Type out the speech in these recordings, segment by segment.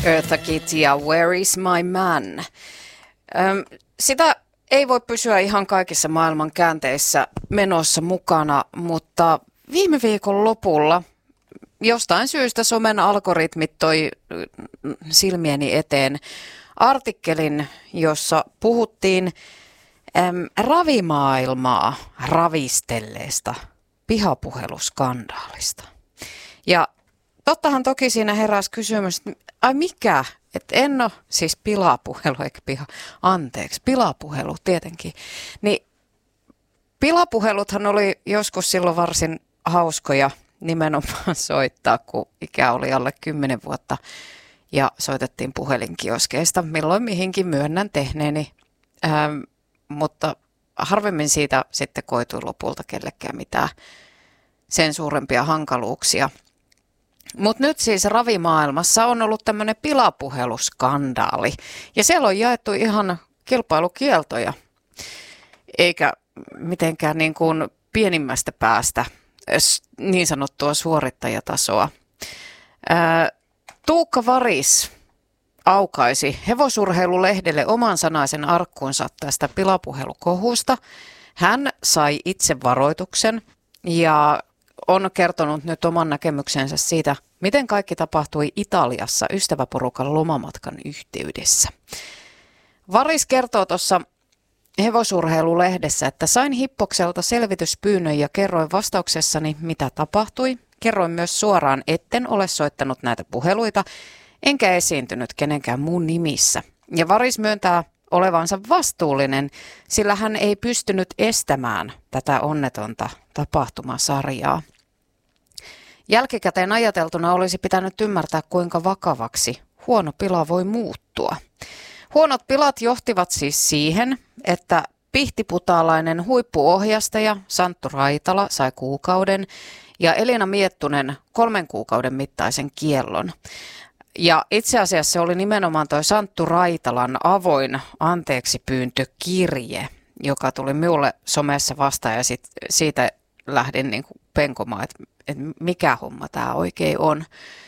Eartha Kitt ja Where is my man? Sitä ei voi pysyä ihan kaikissa maailman käänteissä menossa mukana, mutta viime viikon lopulla jostain syystä somen algoritmit toi silmieni eteen artikkelin, jossa puhuttiin ravimaailmaa ravistelleesta pihapuheluskandaalista. Ja tottahan toki siinä heräsi kysymys, että ai mikä? Että en ole siis pilapuhelu, eikä pilapuhelu tietenkin. Niin pilapuheluthan oli joskus silloin varsin hauskoja nimenomaan soittaa, kun ikä oli alle 10 vuotta ja soitettiin puhelinkioskeista, milloin mihinkin myönnän tehneeni, mutta harvemmin siitä sitten koitui lopulta kellekään mitään sen suurempia hankaluuksia. Mutta nyt siis ravimaailmassa on ollut tämmöinen pilapuheluskandaali ja siellä on jaettu ihan kilpailukieltoja, eikä mitenkään niin kuin pienimmästä päästä niin sanottua suorittajatasoa. Tuukka Varis aukaisi Hevosurheilulehdelle oman sanaisen arkkunsa tästä pilapuhelukohusta. Hän sai itse varoituksen ja on kertonut nyt oman näkemyksensä siitä, miten kaikki tapahtui Italiassa ystäväporukan lomamatkan yhteydessä. Varis kertoo tuossa Hevosurheilulehdessä, että sain Hippokselta selvityspyynnön ja kerroin vastauksessani, mitä tapahtui. Kerroin myös suoraan, etten ole soittanut näitä puheluita, enkä esiintynyt kenenkään muun nimissä. Ja Varis myöntää olevansa vastuullinen, sillä hän ei pystynyt estämään tätä onnetonta tapahtumasarjaa. Jälkikäteen ajateltuna olisi pitänyt ymmärtää, kuinka vakavaksi huono pila voi muuttua. Huonot pilat johtivat siis siihen, että pihtiputaalainen huippuohjastaja Santtu Raitala sai kuukauden ja Elina Miettunen 3 kuukauden mittaisen kiellon. Ja itse asiassa se oli nimenomaan toi Santtu Raitalan avoin anteeksipyyntökirje, joka tuli minulle somessa vastaan ja siitä lähdin niin kuin penkomaan, että mikä homma tämä oikein on.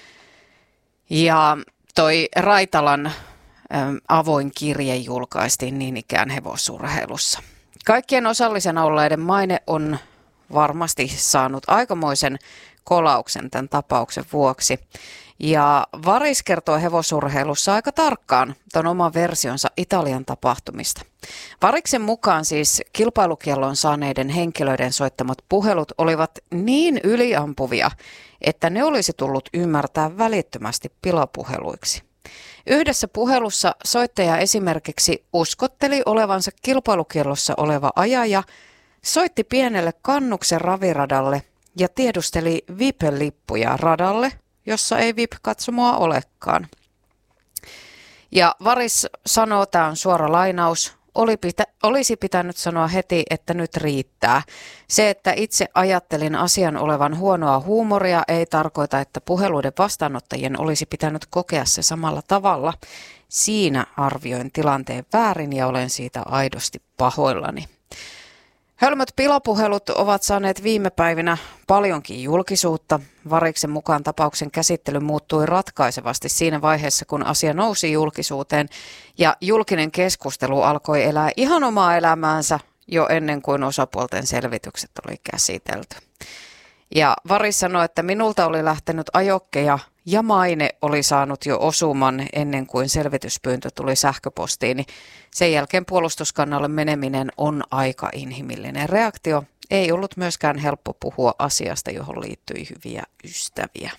Ja toi Raitalan avoin kirje julkaistiin niin ikään Hevosurheilussa. Kaikkien osallisena olleiden maine on varmasti saanut aikamoisen kolauksen tämän tapauksen vuoksi. Ja Varis kertoo Hevosurheilussa aika tarkkaan ton oman versionsa Italian tapahtumista. Variksen mukaan siis kilpailukiellon saaneiden henkilöiden soittamat puhelut olivat niin yliampuvia, että ne olisi tullut ymmärtää välittömästi pilapuheluiksi. Yhdessä puhelussa soittaja esimerkiksi uskotteli olevansa kilpailukiellossa oleva ajaja, soitti pienelle kannuksen raviradalle ja tiedusteli VIP-lippuja radalle, jossa ei VIP-katsomoa olekaan. Ja Varis sanoo, tämä on suora lainaus, olisi pitänyt sanoa heti, että nyt riittää. Se, että itse ajattelin asian olevan huonoa huumoria, ei tarkoita, että puheluiden vastaanottajien olisi pitänyt kokea se samalla tavalla. Siinä arvioin tilanteen väärin ja olen siitä aidosti pahoillani. Hölmöt pilapuhelut ovat saaneet viime päivinä paljonkin julkisuutta. Variksen mukaan tapauksen käsittely muuttui ratkaisevasti siinä vaiheessa, kun asia nousi julkisuuteen ja julkinen keskustelu alkoi elää ihan omaa elämäänsä jo ennen kuin osapuolten selvitykset oli käsitelty. Ja Varis sanoi, että minulta oli lähtenyt ajokkeja ja maine oli saanut jo osuman ennen kuin selvityspyyntö tuli sähköpostiin. Sen jälkeen puolustuskannalle meneminen on aika inhimillinen reaktio. Ei ollut myöskään helppo puhua asiasta, johon liittyi hyviä ystäviä.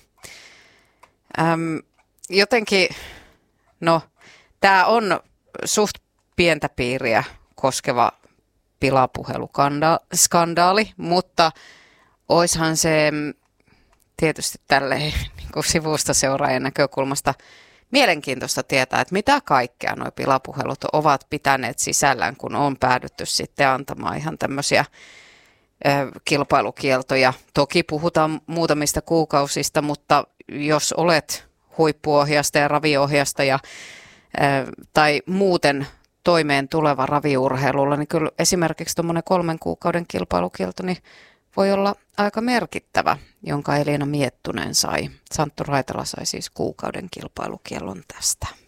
Jotenkin, tämä on suht pientä piiriä koskeva pilapuheluskandaali, mutta oishan se tietysti tälleen niin kuin sivusta seuraajan näkökulmasta mielenkiintoista tietää, että mitä kaikkea nuo pilapuhelut ovat pitäneet sisällään, kun on päädytty sitten antamaan ihan tämmöisiä kilpailukieltoja. Toki puhutaan muutamista kuukausista, mutta jos olet huippuohjastaja, raviohjastaja tai muuten toimeen tuleva raviurheilulla, niin kyllä esimerkiksi tuommoinen 3 kuukauden kilpailukielto niin voi olla aika merkittävä, jonka Elina Miettunen sai. Santtu Raitala sai siis kuukauden kilpailukiellon tästä.